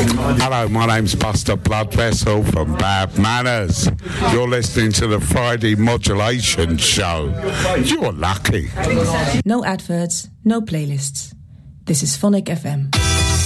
Hello, my name's Buster Bloodvessel from Bad Manners. You're listening to the Friday Modulation Show. You're lucky. No adverts, no playlists. This is Phonic FM.